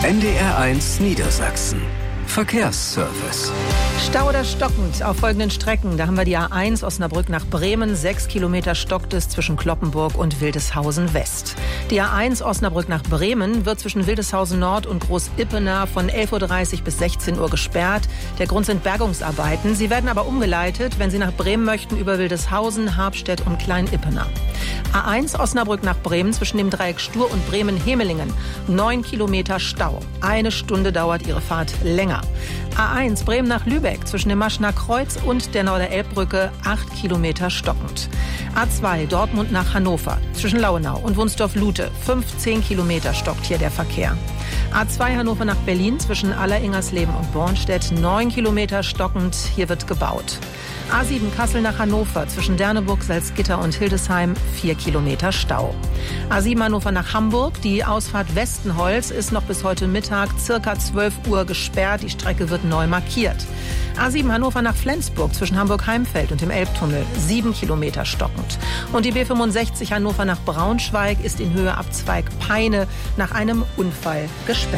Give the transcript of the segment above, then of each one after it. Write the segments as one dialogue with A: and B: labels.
A: NDR1 Niedersachsen. Verkehrsservice.
B: Stau oder stockend auf folgenden Strecken. Da haben wir die A1 Osnabrück nach Bremen. 6 Kilometer stockt es zwischen Kloppenburg und Wildeshausen West. Die A1 Osnabrück nach Bremen wird zwischen Wildeshausen Nord und Groß-Ippener von 11.30 Uhr bis 16 Uhr gesperrt. Der Grund sind Bergungsarbeiten. Sie werden aber umgeleitet, wenn Sie nach Bremen möchten, über Wildeshausen, Habstedt und Klein-Ippener. A1 Osnabrück nach Bremen zwischen dem Dreieck Stur und Bremen-Hemelingen. 9 Kilometer Stau. 1 Stunde dauert Ihre Fahrt länger. A1 Bremen nach Lübeck zwischen dem Maschner Kreuz und der Norder-Elb-Brücke 8 Kilometer stockend. A2 Dortmund nach Hannover zwischen Lauenau und Wunsdorf-Lute 15 Kilometer stockt hier der Verkehr. A2 Hannover nach Berlin zwischen Alleringersleben und Bornstedt 9 Kilometer stockend, hier wird gebaut. A7 Kassel nach Hannover zwischen Derneburg, Salzgitter und Hildesheim 4 Kilometer Stau. A7 Hannover nach Hamburg, die Ausfahrt Westenholz ist noch bis heute Mittag circa 12 Uhr gesperrt, die Strecke wird neu markiert. A7 Hannover nach Flensburg zwischen Hamburg-Heimfeld und dem Elbtunnel 7 Kilometer stockend. Und die B65 Hannover nach Braunschweig ist in Höhe Abzweig Peine nach einem Unfall gesperrt.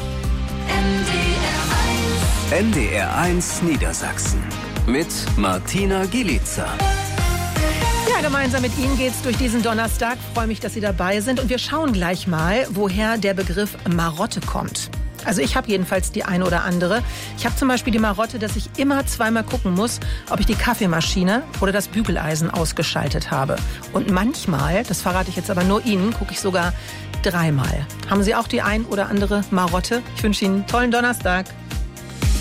A: NDR1 Niedersachsen. Mit Martina Gielitzer.
B: Ja, gemeinsam mit Ihnen geht's durch diesen Donnerstag. Ich freue mich, dass Sie dabei sind. Und wir schauen gleich mal, woher der Begriff Marotte kommt. Also ich habe jedenfalls die eine oder andere. Ich habe zum Beispiel die Marotte, dass ich immer zweimal gucken muss, ob ich die Kaffeemaschine oder das Bügeleisen ausgeschaltet habe. Und manchmal, das verrate ich jetzt aber nur Ihnen, gucke ich sogar 3-mal. Haben Sie auch die ein oder andere Marotte? Ich wünsche Ihnen einen tollen Donnerstag.